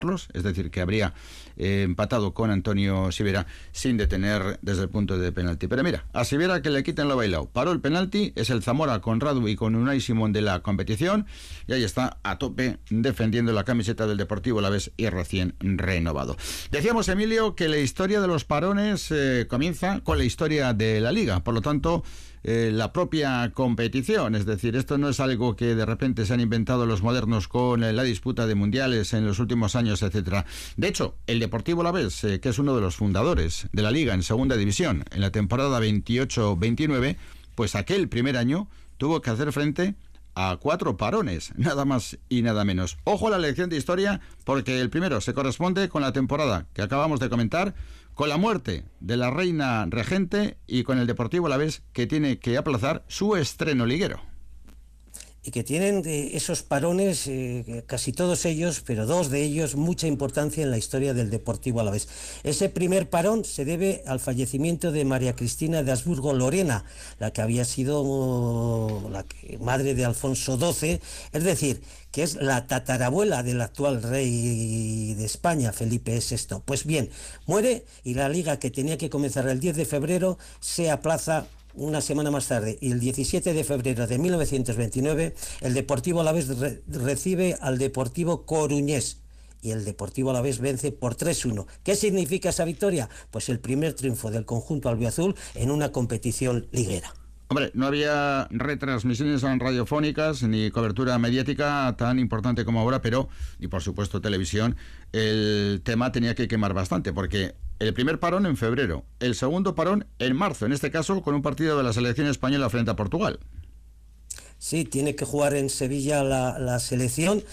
es decir, que habría empatado con Antonio Sivera sin detener desde el punto de penalti. Pero mira, a Sivera que le quiten lo bailado. Paró el penalti, es el Zamora con Radu y con Unai Simón de la competición, y ahí está a tope defendiendo la camiseta del Deportivo Alavés y recién renovado. Decíamos, Emilio, que la historia de los parones comienza con la historia de la Liga, por lo tanto la propia competición, es decir, esto no es algo que de repente se han inventado los modernos con la disputa de mundiales en los últimos años, etcétera. De hecho, el Deportivo Alavés, que es uno de los fundadores de la Liga en segunda división en la temporada 28-29, pues aquel primer año tuvo que hacer frente a 4 parones, nada más y nada menos. Ojo a la lección de historia, porque el primero se corresponde con la temporada que acabamos de comentar, con la muerte de la reina regente y con el Deportivo Alavés, que tiene que aplazar su estreno liguero. Y que tienen esos parones, casi todos ellos, pero 2 de ellos, mucha importancia en la historia del Deportivo Alavés. Ese primer parón se debe al fallecimiento de María Cristina de Habsburgo Lorena, la que había sido madre de Alfonso XII, es decir, que es la tatarabuela del actual rey de España, Felipe VI. Pues bien, muere y la liga, que tenía que comenzar el 10 de febrero, se aplaza una semana más tarde, y el 17 de febrero de 1929 el Deportivo Alavés recibe al Deportivo Coruñés, y el Deportivo Alavés vence por 3-1. ¿Qué significa esa victoria? Pues el primer triunfo del conjunto albiazul en una competición liguera. Hombre, no había retransmisiones radiofónicas ni cobertura mediática tan importante como ahora, pero, y por supuesto televisión, el tema tenía que quemar bastante, porque el primer parón en febrero, el segundo parón en marzo, en este caso con un partido de la selección española frente a Portugal. Sí, tiene que jugar en Sevilla la selección.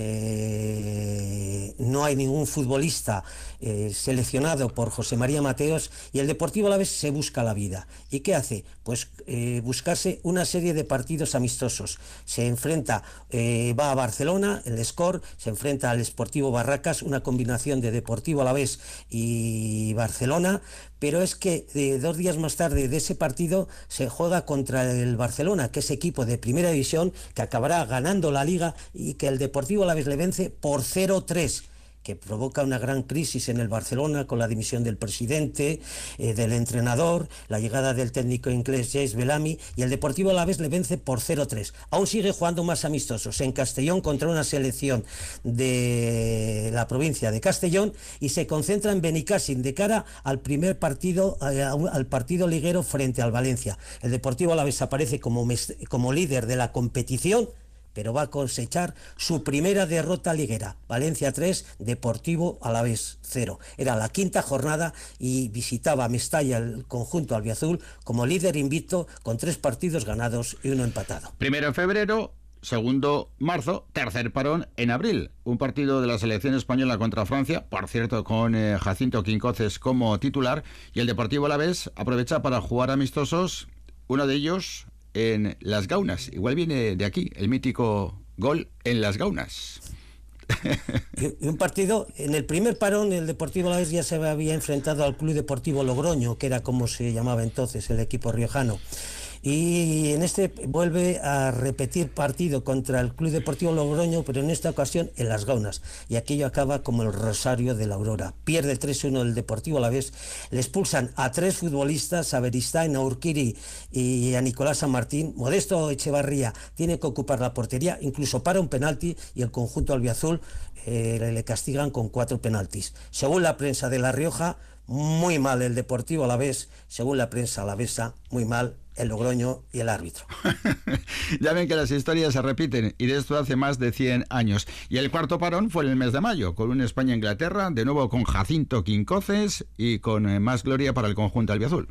No hay ningún futbolista seleccionado por José María Mateos, y el Deportivo Alavés se busca la vida. ¿Y qué hace? Pues buscarse una serie de partidos amistosos. Se enfrenta, va a Barcelona, el Score, se enfrenta al Sportivo Barracas, una combinación de Deportivo Alavés y Barcelona, pero es que 2 días más tarde de ese partido se juega contra el Barcelona, que es equipo de primera división, que acabará ganando la Liga, y que el Deportivo Alavés le vence por 0-3, que provoca una gran crisis en el Barcelona, con la dimisión del presidente, del entrenador, la llegada del técnico inglés James Bellamy, y el Deportivo Alavés le vence por 0-3. Aún sigue jugando más amistosos en Castellón contra una selección de la provincia de Castellón, y se concentra en Benicàssim de cara al primer partido, al partido liguero frente al Valencia. El Deportivo Alavés aparece como líder de la competición, pero va a cosechar su primera derrota liguera. Valencia 3, Deportivo Alavés 0. Era la 5ª jornada y visitaba Mestalla el conjunto albiazul como líder invicto, con 3 partidos ganados y 1 empatado. Primero en febrero, segundo marzo, tercer parón en abril. Un partido de la selección española contra Francia, por cierto, con Jacinto Quincoces como titular, y el Deportivo Alavés aprovecha para jugar amistosos, uno de ellos en Las Gaunas. Igual viene de aquí el mítico gol en Las Gaunas. Y un partido, en el primer parón el Deportivo Alavés ya se había enfrentado al Club Deportivo Logroño, que era como se llamaba entonces el equipo riojano, y en este vuelve a repetir partido contra el Club Deportivo Logroño, pero en esta ocasión en Las Gaunas, y aquello acaba como el rosario de la aurora. Pierde 3-1 el Deportivo Alavés, le expulsan a 3 futbolistas, a Beristain, a Urquiri y a Nicolás San Martín. Modesto Echevarría tiene que ocupar la portería, incluso para un penalti, y el conjunto albiazul le castigan con 4 penaltis. Según la prensa de La Rioja, muy mal el Deportivo Alavés; según la prensa alavesa, muy mal el Logroño y el árbitro. Ya ven que las historias se repiten, y de esto hace más de 100 años. Y el cuarto parón fue en el mes de mayo, con un España-Inglaterra, de nuevo con Jacinto Quincoces y con más gloria para el conjunto albiazul.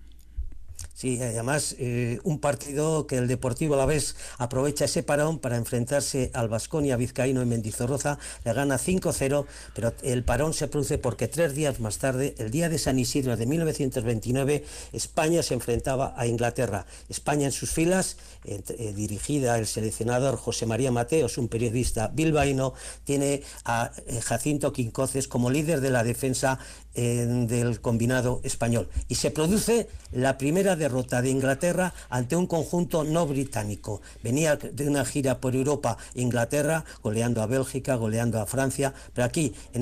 Sí, además un partido que el Deportivo Alavés aprovecha ese parón para enfrentarse al Baskonia vizcaíno en Mendizorroza, le gana 5-0, pero el parón se produce porque 3 días más tarde, el día de San Isidro de 1929, España se enfrentaba a Inglaterra. España en sus filas, dirigida el seleccionador José María Mateos, un periodista bilbaíno, tiene a Jacinto Quincoces como líder de la defensa del combinado español. Y se produce la primera derrota de Inglaterra ante un conjunto no británico. Venía de una gira por Europa, Inglaterra, goleando a Bélgica, goleando a Francia, pero aquí en